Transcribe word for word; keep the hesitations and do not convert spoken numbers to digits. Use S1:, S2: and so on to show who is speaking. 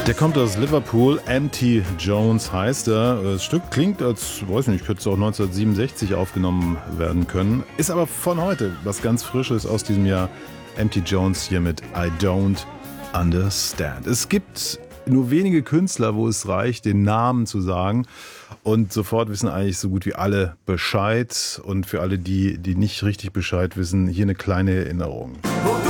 S1: Der kommt aus Liverpool, M T Jones heißt er. Das Stück klingt, als, weiß nicht, könnte es auch neunzehnhundertsiebenundsechzig aufgenommen werden können. Ist aber von heute was ganz Frisches aus diesem Jahr. M T Jones hier mit I Don't Understand. Es gibt nur wenige Künstler, wo es reicht, den Namen zu sagen. Und sofort wissen eigentlich so gut wie alle Bescheid. Und für alle, die, die nicht richtig Bescheid wissen, hier eine kleine Erinnerung.